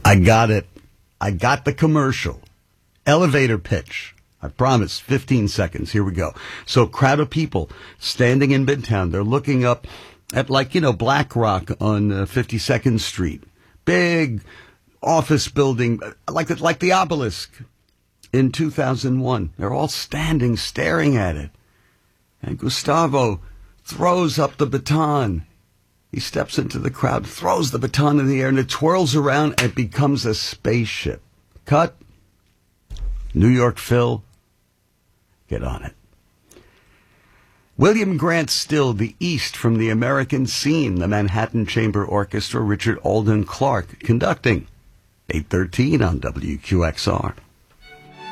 I got it. I got the commercial. Elevator pitch. I promise, 15 seconds. Here we go. So, crowd of people standing in Midtown. They're looking up at, Black Rock on 52nd Street. Big office building, like the obelisk in 2001. They're all standing, staring at it. And Gustavo throws up the baton. He steps into the crowd, throws the baton in the air, and it twirls around and becomes a spaceship. Cut. New York Phil. Get on it. William Grant Still, The East from the American Scene, the Manhattan Chamber Orchestra, Richard Alden Clark conducting. 8:13 on WQXR.